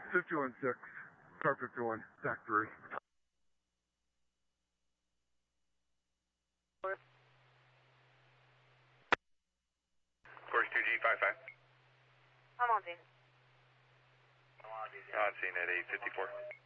51-6, car 51, TAC 3. Course 2G55. I'm on scene. On scene at 854.